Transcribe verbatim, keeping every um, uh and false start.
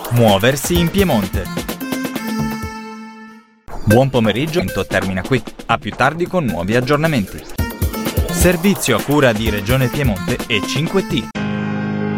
Muoversi in Piemonte. Buon pomeriggio, termina qui. A più tardi con nuovi aggiornamenti. Servizio a cura di Regione Piemonte e cinque T.